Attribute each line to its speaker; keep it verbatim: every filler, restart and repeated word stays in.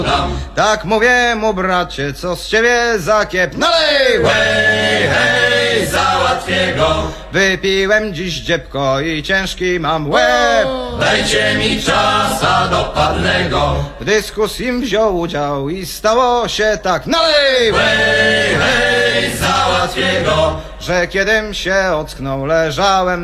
Speaker 1: Tak mówię mu, bracie, co z ciebie za kiep? Nalej!
Speaker 2: Hej, hej, załatwię go.
Speaker 1: Wypiłem dziś dziebko i ciężki mam łeb.
Speaker 2: Dajcie mi czasa dopadnego.
Speaker 1: W dyskusji wziął udział i stało się tak. Nalej!
Speaker 2: Hej, hej, załatwię go.
Speaker 1: Że kiedym się ocknął, leżałem